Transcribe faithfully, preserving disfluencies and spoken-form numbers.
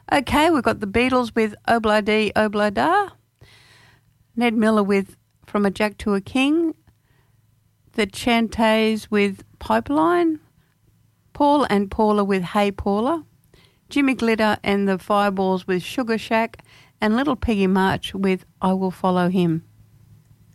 Okay, we've got the Beatles with Obla Dee Obla Da, Ned Miller with From a Jack to a King, the Chantays with Pipeline, Paul and Paula with Hey Paula, Jimmy Glitter and the Fireballs with Sugar Shack, and Little Peggy March with I Will Follow Him.